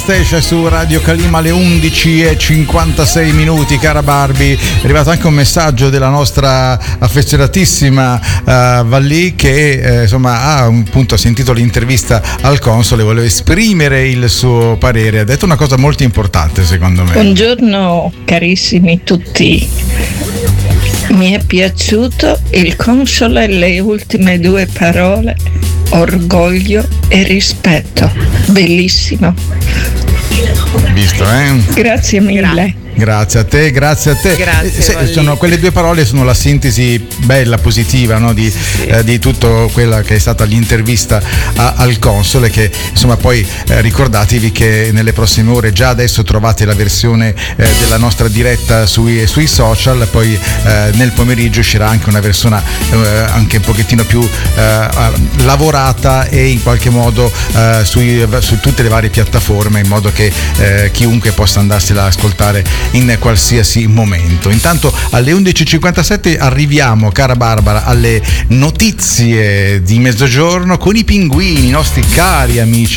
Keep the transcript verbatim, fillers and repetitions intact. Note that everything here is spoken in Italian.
Anastasia su Radio Calima alle undici e cinquantasei minuti. Cara Barbie, è arrivato anche un messaggio della nostra affezionatissima uh, Vallì che eh, insomma ha appunto sentito l'intervista al console e voleva esprimere il suo parere. Ha detto una cosa molto importante secondo me. Buongiorno carissimi tutti. Mi è piaciuto il console, le ultime due parole, orgoglio e rispetto. Bellissimo. Visto, eh? Grazie mille. Grazie a te, grazie a te. Grazie, Se, sono, quelle due parole sono la sintesi bella, positiva, no? di, sì. eh, di tutto quella che è stata l'intervista a, al console, che insomma poi eh, ricordatevi che nelle prossime ore già adesso trovate la versione eh, della nostra diretta sui, sui social, poi eh, nel pomeriggio uscirà anche una versione eh, anche un pochettino più eh, lavorata e in qualche modo eh, sui, su tutte le varie piattaforme, in modo che eh, chiunque possa andarsela ad ascoltare in qualsiasi momento. Intanto alle undici e cinquantasette arriviamo, cara Barbara, alle notizie di mezzogiorno con i pinguini, i nostri cari amici